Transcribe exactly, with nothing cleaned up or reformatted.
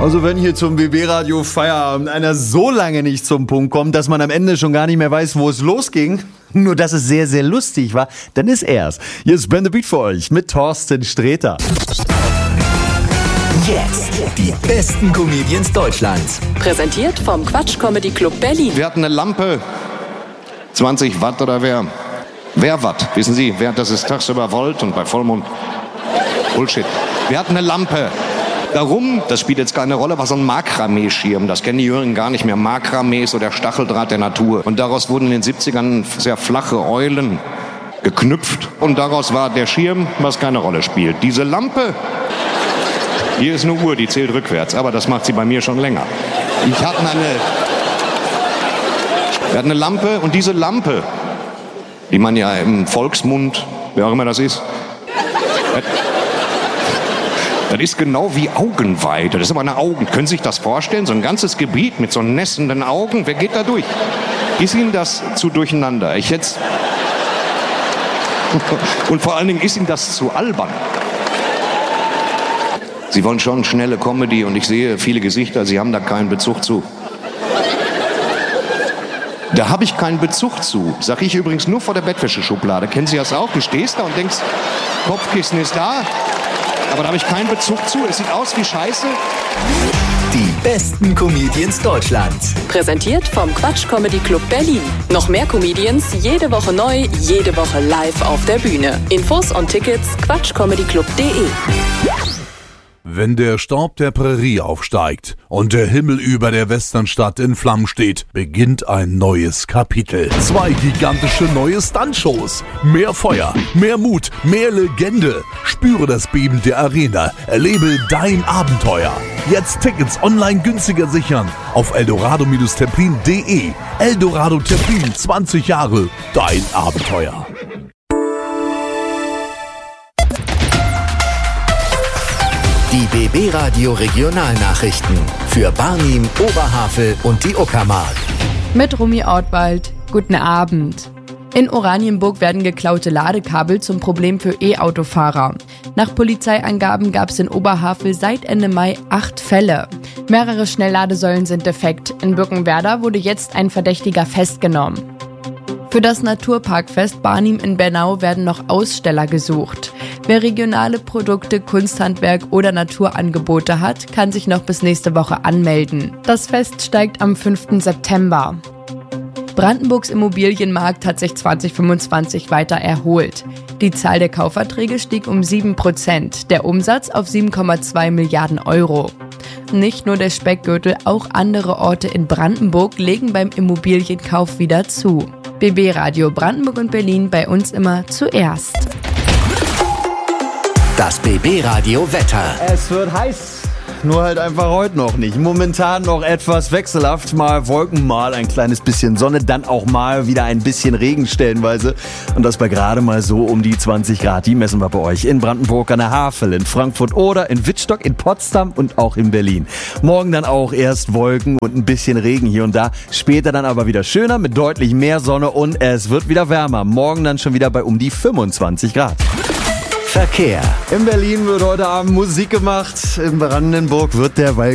Also wenn hier zum B B-Radio Feierabend einer so lange nicht zum Punkt kommt, dass man am Ende schon gar nicht mehr weiß, wo es losging, nur dass es sehr, sehr lustig war, dann ist er's. Hier ist Ben the Beat für euch mit Thorsten Sträter. Jetzt die besten Comedians Deutschlands. Präsentiert vom Quatsch Comedy Club Berlin. Wir hatten eine Lampe, zwanzig Watt oder wer? Wer Watt? Wissen Sie, wer, das ist tagsüber Volt und bei Vollmond Bullshit. Wir hatten eine Lampe. Darum, das spielt jetzt keine Rolle, war so ein Makramee-Schirm. Das kennen die Jüngeren gar nicht mehr. Makramee ist so der Stacheldraht der Natur. Und daraus wurden in den siebzigern sehr flache Eulen geknüpft. Und daraus war der Schirm, was keine Rolle spielt. Diese Lampe, hier ist eine Uhr, die zählt rückwärts. Aber das macht sie bei mir schon länger. Ich hatte eine, wir hatten eine Lampe und diese Lampe, die man ja im Volksmund, wer auch immer das ist, das ist genau wie Augenweide. Das ist aber eine Augen. Können Sie sich das vorstellen? So ein ganzes Gebiet mit so nässenden Augen. Wer geht da durch? Ist Ihnen das zu durcheinander? Ich jetzt. Und vor allen Dingen ist Ihnen das zu albern. Sie wollen schon schnelle Comedy und ich sehe viele Gesichter. Sie haben da keinen Bezug zu. Da habe ich keinen Bezug zu. Sag ich übrigens nur vor der Bettwäscheschublade. Kennen Sie das auch? Du stehst da und denkst, Kopfkissen ist da. Aber da habe ich keinen Bezug zu. Es sieht aus wie Scheiße. Die besten Comedians Deutschlands. Präsentiert vom Quatsch Comedy Club Berlin. Noch mehr Comedians, jede Woche neu, jede Woche live auf der Bühne. Infos und Tickets quatsch comedy club punkt de. Wenn der Staub der Prärie aufsteigt und der Himmel über der Westernstadt in Flammen steht, beginnt ein neues Kapitel. Zwei gigantische neue Stuntshows. Mehr Feuer, mehr Mut, mehr Legende. Spüre das Beben der Arena. Erlebe dein Abenteuer. Jetzt Tickets online günstiger sichern auf eldorado Terplin punkt de. Eldorado Terplin, zwanzig Jahre, dein Abenteuer. Die B B-Radio Regionalnachrichten für Barnim, Oberhavel und die Uckermark. Mit Rumi Ortwald. Guten Abend. In Oranienburg werden geklaute Ladekabel zum Problem für E-Autofahrer. Nach Polizeiangaben gab es in Oberhavel seit Ende Mai acht Fälle. Mehrere Schnellladesäulen sind defekt. In Birkenwerder wurde jetzt ein Verdächtiger festgenommen. Für das Naturparkfest Barnim in Bernau werden noch Aussteller gesucht. Wer regionale Produkte, Kunsthandwerk oder Naturangebote hat, kann sich noch bis nächste Woche anmelden. Das Fest steigt am fünften September. Brandenburgs Immobilienmarkt hat sich zwanzig fünfundzwanzig weiter erholt. Die Zahl der Kaufverträge stieg um sieben Prozent, der Umsatz auf sieben Komma zwei Milliarden Euro. Nicht nur der Speckgürtel, auch andere Orte in Brandenburg legen beim Immobilienkauf wieder zu. B B-Radio Brandenburg und Berlin, bei uns immer zuerst. Das B B-Radio Wetter. Es wird heiß, nur halt einfach heute noch nicht. Momentan noch etwas wechselhaft, mal Wolken, mal ein kleines bisschen Sonne, dann auch mal wieder ein bisschen Regen stellenweise. Und das bei gerade mal so um die zwanzig Grad. Die messen wir bei euch in Brandenburg an der Havel, in Frankfurt oder in Wittstock, in Potsdam und auch in Berlin. Morgen dann auch erst Wolken und ein bisschen Regen hier und da. Später dann aber wieder schöner mit deutlich mehr Sonne und es wird wieder wärmer. Morgen dann schon wieder bei um die fünfundzwanzig Grad. Verkehr. In Berlin wird heute Abend Musik gemacht. In Brandenburg wird derweil